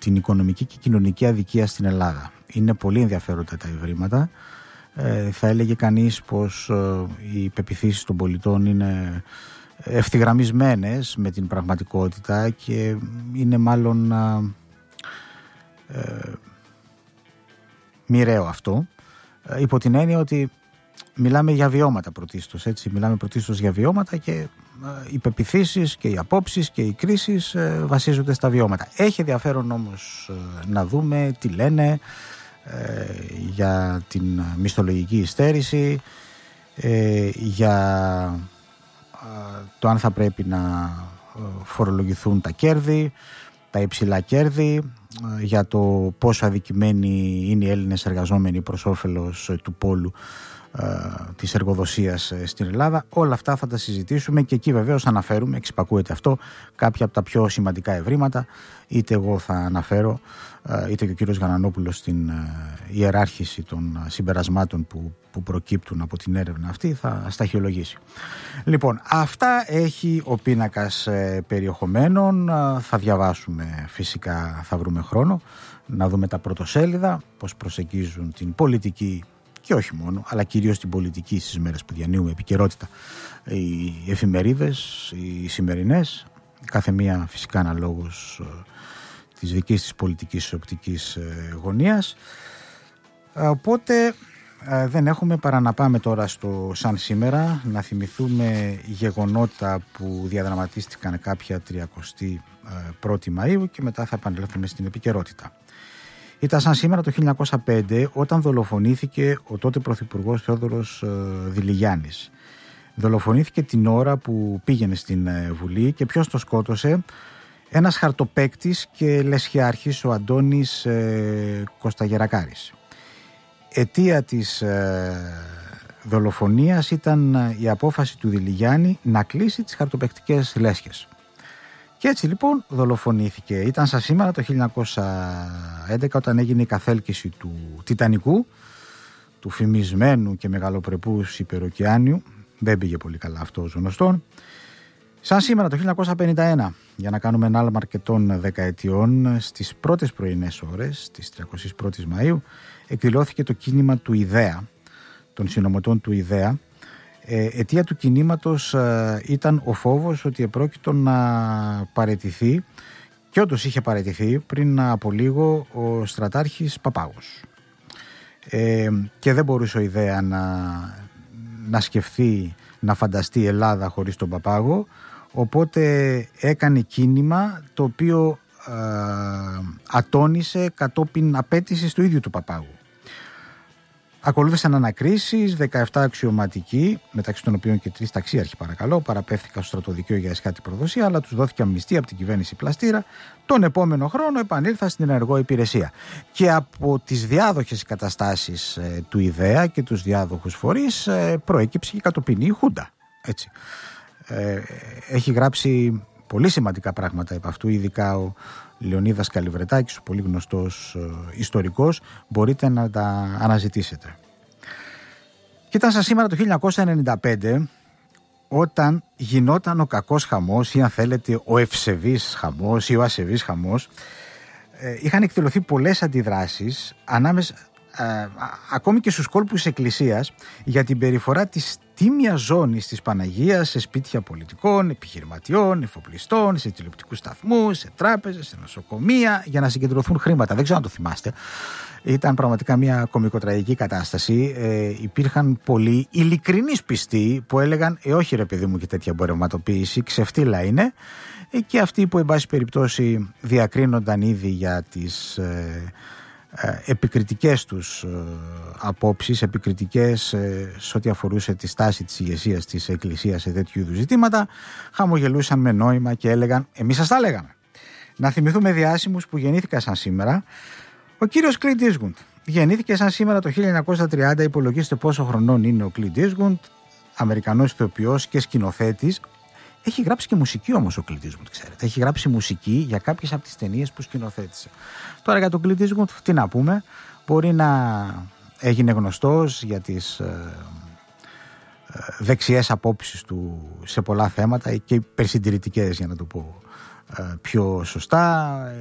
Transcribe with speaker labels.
Speaker 1: την οικονομική και κοινωνική αδικία στην Ελλάδα. Είναι πολύ ενδιαφέροντα τα ευρήματα. Θα έλεγε κανείς πως οι πεποιθήσεις των πολιτών είναι ευθυγραμμισμένες με την πραγματικότητα και είναι μάλλον μοιραίο αυτό, υπό την έννοια ότι μιλάμε για βιώματα πρωτίστως, έτσι. Μιλάμε πρωτίστως για βιώματα και οι πεποιθήσεις και οι απόψεις και οι κρίσεις βασίζονται στα βιώματα. Έχει ενδιαφέρον όμως να δούμε τι λένε για την μισθολογική υστέρηση, για το αν θα πρέπει να φορολογηθούν τα κέρδη, τα υψηλά κέρδη, για το πόσο αδικημένοι είναι οι Έλληνες εργαζόμενοι προς όφελος του πόλου της εργοδοσίας στην Ελλάδα. Όλα αυτά θα τα συζητήσουμε και εκεί βεβαίως αναφέρουμε, εξυπακούεται αυτό, κάποια από τα πιο σημαντικά ευρήματα, είτε εγώ θα αναφέρω είτε και ο κύριος Γανανόπουλος στην ιεράρχηση των συμπερασμάτων που προκύπτουν από την έρευνα αυτή θα σταχυολογήσει. Λοιπόν, αυτά έχει ο πίνακας περιεχομένων. Θα διαβάσουμε φυσικά, θα βρούμε χρόνο να δούμε τα πρωτοσέλιδα, πώς προσεγγίζουν την πολιτική και όχι μόνο, αλλά κυρίως την πολιτική στις μέρες που διανύουμε επικαιρότητα. Οι εφημερίδες, οι σημερινές, κάθε μία φυσικά αναλόγως της δικής της πολιτικής οπτικής γωνίας. Οπότε δεν έχουμε παρά να πάμε τώρα στο σαν σήμερα, να θυμηθούμε γεγονότα που διαδραματίστηκαν κάποια 31η Μαΐου και μετά θα επανέλθουμε στην επικαιρότητα. Ήταν σαν σήμερα το 1905 όταν δολοφονήθηκε ο τότε Πρωθυπουργός Θεόδωρος Δηλιγιάννης. Δολοφονήθηκε την ώρα που πήγαινε στην Βουλή και ποιος το σκότωσε? Ένας χαρτοπαίκτης και λεσχιάρχης, ο Αντώνης Κωσταγερακάρης. Αιτία της δολοφονίας ήταν η απόφαση του Δηλιγιάννη να κλείσει τις χαρτοπαίκτικες λέσχες. Και έτσι λοιπόν δολοφονήθηκε. Ήταν σαν σήμερα το 1911 όταν έγινε η καθέλκυση του Τιτανικού, του φημισμένου και μεγαλοπρεπούς υπεροκεάνιου. Δεν πήγε πολύ καλά αυτό ως γνωστόν. Σαν σήμερα το 1951, για να κάνουμε ένα άλμα αρκετών δεκαετιών, στις πρώτες πρωινές ώρες, τις 31ης Μαΐου, εκδηλώθηκε το κίνημα του Ιδέα, των συνωμοτών του Ιδέα. Αιτία του κινήματος ήταν ο φόβος ότι επρόκειτο να παραιτηθεί, και όντως είχε παραιτηθεί πριν από λίγο, ο στρατάρχης Παπάγος. Και δεν μπορούσε ο Ιδέα να σκεφτεί, να φανταστεί Ελλάδα χωρίς τον Παπάγο, οπότε έκανε κίνημα το οποίο ατώνησε κατόπιν απέτησης του ίδιου του Παπάγου. Ακολούθησαν ανακρίσεις, 17 αξιωματικοί, μεταξύ των οποίων και 3 ταξίαρχοι παρακαλώ, παραπέμφθηκαν στο στρατοδικείο για εσχάτη προδοσία, αλλά τους δόθηκε αμνηστία από την κυβέρνηση Πλαστήρα. Τον επόμενο χρόνο επανήλθαν στην ενεργό υπηρεσία. Και από τις διάδοχες καταστάσεις του Ιδέα και τους διάδοχους φορείς προέκυψε και κατοπινή Χούντα. Έτσι. Έχει γράψει πολύ σημαντικά πράγματα επ' αυτού, ειδικά ο Λεωνίδας Καλιβρετάκης, ο πολύ γνωστός ιστορικός, μπορείτε να τα αναζητήσετε. Και ήταν σαν σήμερα το 1995 όταν γινόταν ο κακός χαμός, ή αν θέλετε ο ευσεβής χαμός ή ο ασεβής χαμός. Είχαν εκδηλωθεί πολλές αντιδράσεις ανάμεσα ακόμη και στους κόλπους της Εκκλησίας για την περιφορά της τίμιας ζώνης της Παναγίας σε σπίτια πολιτικών, επιχειρηματιών, εφοπλιστών, σε τηλεοπτικούς σταθμούς, σε τράπεζες, σε νοσοκομεία, για να συγκεντρωθούν χρήματα. Δεν ξέρω αν το θυμάστε. Ήταν πραγματικά μια κωμικοτραγική κατάσταση. Υπήρχαν πολλοί ειλικρινείς πιστοί που έλεγαν όχι ρε παιδί μου και τέτοια εμπορευματοποίηση, ξεφτύλα είναι. Και αυτοί που εν πάση περιπτώσει διακρίνονταν ήδη για τις επικριτικές τους απόψεις, επικριτικές σε ό,τι αφορούσε τη στάση της ηγεσίας της Εκκλησίας σε τέτοιου είδους ζητήματα, χαμογελούσαν με νόημα και έλεγαν εμείς σας τα λέγαμε. Να θυμηθούμε διάσημους που γεννήθηκαν σαν σήμερα. Ο κύριος Κλίντ Ίσγουντ γεννήθηκε σαν σήμερα το 1930, υπολογίστε πόσο χρονών είναι ο Κλίντ Ίσγουντ, Αμερικανός ηθοποιός και σκηνοθέτης. Έχει γράψει και μουσική όμως ο Κλίντ Ίσγουντ, ξέρετε. Έχει γράψει μουσική για κάποιες από τις ταινίες που σκηνοθέτησε. Τώρα για τον Κλίντ Ίσγουντ τι να πούμε. Μπορεί να έγινε γνωστός για τις δεξιές απόψεις του σε πολλά θέματα και υπερσυντηρητικές, για να το πω πιο σωστά.